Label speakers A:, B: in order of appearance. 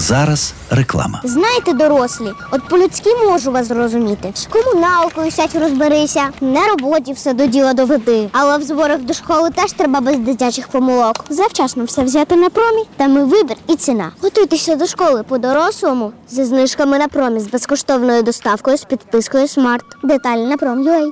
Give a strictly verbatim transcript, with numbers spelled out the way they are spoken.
A: Зараз реклама.
B: Знаєте, дорослі, от по-людськи можу вас зрозуміти. З комуналкою сядь розберися, на роботі все до діла доведи. Але в зборах до школи теж треба без дитячих помилок. Завчасно все взяти на промі, там і вибір, і ціна. Готуйтеся до школи по-дорослому зі знижками на промі з безкоштовною доставкою з підпискою Смарт. Деталі на пром.ua.